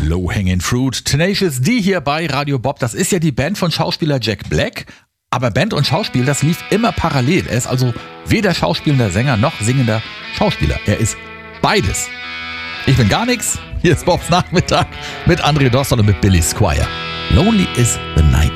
Low-Hanging Fruit, Tenacious D hier bei Radio Bob. Das ist ja die Band von Schauspieler Jack Black. Aber Band und Schauspiel, das lief immer parallel. Er ist also weder schauspielender Sänger noch singender Schauspieler. Er ist beides. Ich bin gar nix. Hier ist Bobs Nachmittag mit André Dostal und mit Billy Squier. Lonely is the Night.